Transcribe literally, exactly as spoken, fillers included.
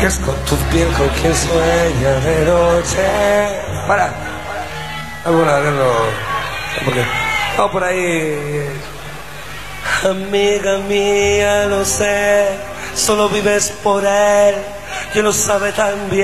Que es con tu piel con quien sueña de noche. Para. Vamos a verlo. Porque vamos por ahí. Amiga mía, lo sé. Solo vives por él. Que lo sabe tan bien.